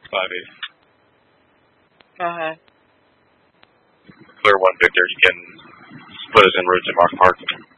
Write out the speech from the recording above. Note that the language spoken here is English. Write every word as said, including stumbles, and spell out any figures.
five eight. Go ahead. Clear one Victor, you can split us en route to Mark Park.